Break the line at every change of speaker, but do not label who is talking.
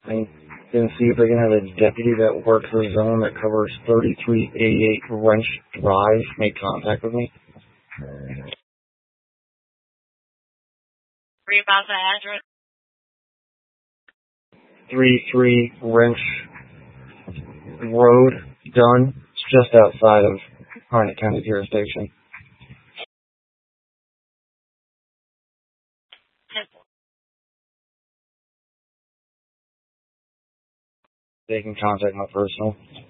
I'm going to see if I can have a deputy that works the zone that covers 3388 Wrench Drive make contact with me.
Read about the address.
33 Wrench Road, Dunn. It's just outside of Harnett County jurisdiction. They can contact my personal.